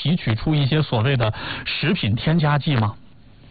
提取出一些所谓的食品添加剂吗？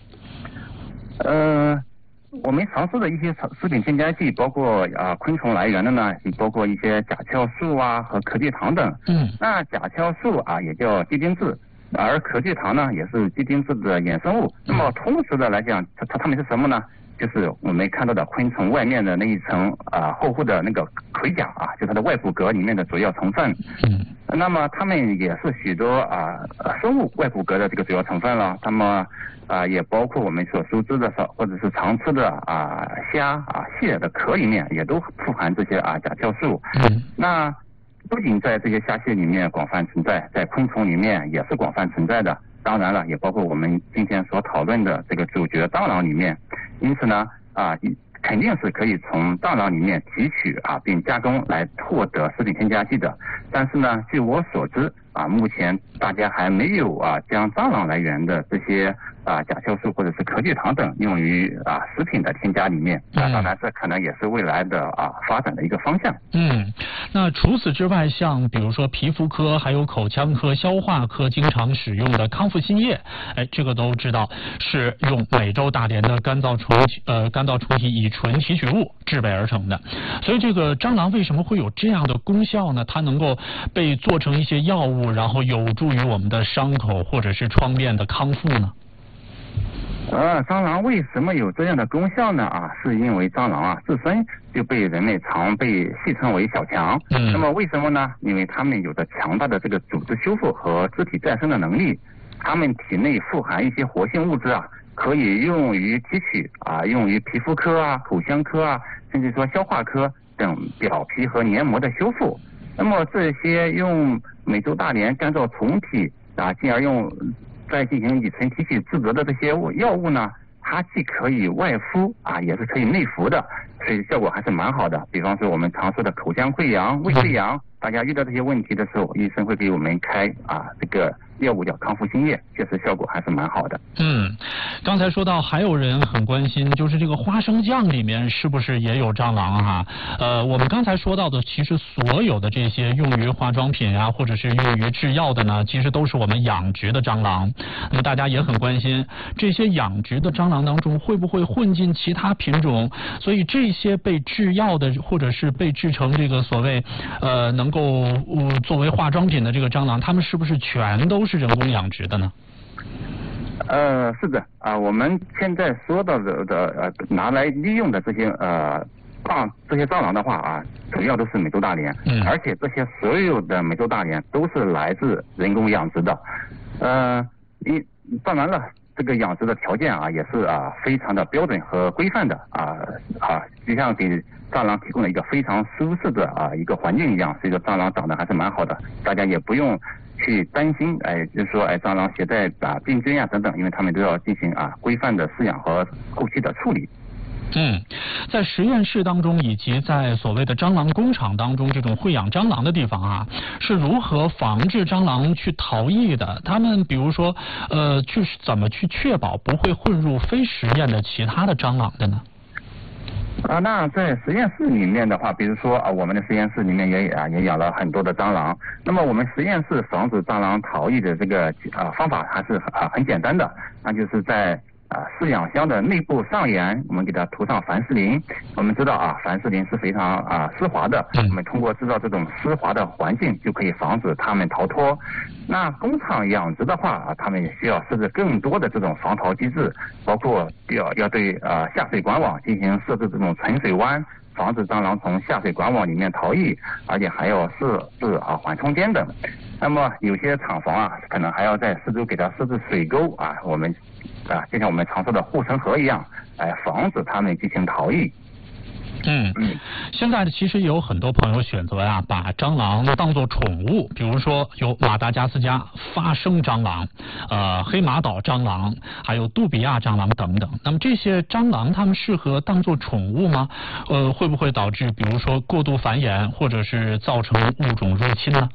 我们尝试的一些食品添加剂，包括昆虫来源的呢，也包括一些甲壳素啊和壳聚糖等。那甲壳素也叫鸡丁质，而壳聚糖呢也是鸡丁质的衍生物。那么同时的来讲，它们是什么呢？就是我们看到的昆虫外面的那一层厚厚的那个盔甲就它的外骨骼里面的主要成分。那么它们也是许多生物外骨骼的这个主要成分了。那么也包括我们所熟知的或者是常吃的虾蟹的壳里面也都富含这些甲壳素。那不仅在这些虾蟹里面广泛存在，在昆虫里面也是广泛存在的。当然了，也包括我们今天所讨论的这个主角蟑螂里面。因此呢肯定是可以从蟑螂里面提取并加工来获得食品添加剂的。但是呢，据我所知目前大家还没有将蟑螂来源的这些甲壳素或者是壳聚糖等用于食品的添加里面。当然这可能也是未来的发展的一个方向。 那除此之外，像比如说皮肤科、还有口腔科、消化科经常使用的康复新液，这个都知道是用美洲大蠊的干燥虫体乙醇提取物制备而成的。所以这个蟑螂为什么会有这样的功效呢？它能够被做成一些药物，然后有助于我们的伤口或者是创面的康复呢？ 蟑螂为什么有这样的功效呢？是因为蟑螂自身就被人类常被戏称为小强。那么为什么呢？因为它们有着强大的这个组织修复和肢体再生的能力，它们体内富含一些活性物质可以用于提取用于皮肤科口腔科甚至说消化科等表皮和黏膜的修复。那么这些用美洲大蠊干燥虫体进而用再进行乙醇提取制得的这些药物呢，它既可以外敷也是可以内服的，所以效果还是蛮好的。比方说我们常说的口腔溃疡、胃溃疡，大家遇到这些问题的时候，医生会给我们开这个药物叫康复新液，确实效果还是蛮好的。 刚才说到还有人很关心，就是这个花生酱里面是不是也有蟑螂我们刚才说到的，其实所有的这些用于化妆品或者是用于制药的呢，其实都是我们养殖的蟑螂。那么大家也很关心，这些养殖的蟑螂当中会不会混进其他品种？所以这些被制药的或者是被制成这个所谓能够作为化妆品的这个蟑螂，它们是不是全都是人工养殖的呢？ 是的我们现在说到的拿来利用的这些蟑螂的话主要都是美洲大蠊。而且这些所有的美洲大蠊都是来自人工养殖的。当然了，这个养殖的条件也是非常的标准和规范的就像给蟑螂提供了一个非常舒适的一个环境一样，所以说蟑螂长得还是蛮好的，大家也不用去担心就是说蟑螂携带病菌等等，因为他们都要进行规范的饲养和后期的处理。 在实验室当中以及在所谓的蟑螂工厂当中，这种会养蟑螂的地方是如何防治蟑螂去逃逸的？他们比如说怎么去确保不会混入非实验的其他的蟑螂的呢？ 那在实验室里面的话，比如说我们的实验室里面也养了很多的蟑螂。那么我们实验室防止蟑螂逃逸的这个方法还是很简单的，那就是在饲养箱的内部上沿，我们给它涂上凡士林。我们知道凡士林是非常湿滑的，我们通过制造这种湿滑的环境，就可以防止它们逃脱。那工厂养殖的话他们也需要设置更多的这种防逃机制，包括要对下水管网进行设置这种存水湾，防止蟑螂从下水管网里面逃逸，而且还要设置缓冲垫等。那么有些厂房可能还要在四周给它设置水沟我们就像我们常说的护城河一样，防止它们进行逃逸。 现在其实有很多朋友选择把蟑螂当作宠物，比如说有马达加斯加发生蟑螂、黑马岛蟑螂，还有杜比亚蟑螂等等。那么这些蟑螂它们适合当作宠物吗？会不会导致比如说过度繁衍，或者是造成物种入侵呢？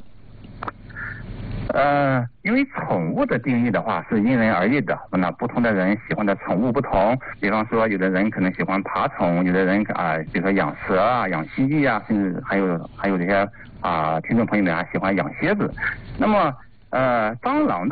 因为宠物的定义的话是因人而异的，那不同的人喜欢的宠物不同。比方说有的人可能喜欢爬虫，有的人比如说养蛇养蜥蜴甚至还有这些听众朋友们还喜欢养蝎子。那么蟑螂